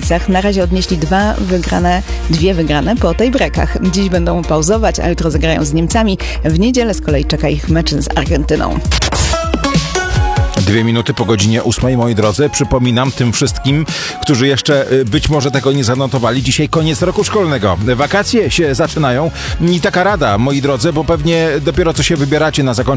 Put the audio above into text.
Katowicach. Na razie odnieśli dwie wygrane po tiebreakach. Dziś będą pauzować, a jutro zagrają z Niemcami. W niedzielę z kolei czeka ich mecz z Argentyną. 2 minuty po godzinie 8, moi drodzy. Przypominam tym wszystkim, którzy jeszcze być może tego nie zanotowali. Dzisiaj koniec roku szkolnego. Wakacje się zaczynają i taka rada, moi drodzy, bo pewnie dopiero co się wybieracie na zakończenie